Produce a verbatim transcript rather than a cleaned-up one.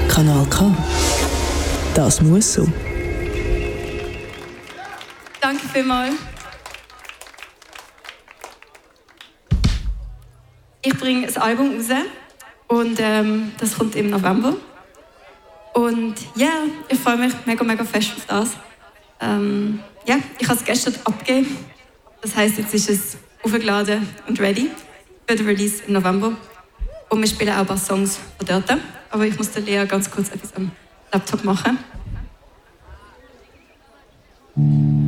Kanal K. Das muss so. Danke vielmals. Ich bringe ein Album raus und ähm, das kommt im November. Und ja, yeah, ich freue mich mega, mega fest auf das. Ähm, ja, ich habe es gestern abgegeben. Das heisst, jetzt ist es aufgeladen und ready für den Release im November. Und wir spielen auch ein paar Songs von dort. Aber ich muss der Lea ganz kurz etwas am Laptop machen.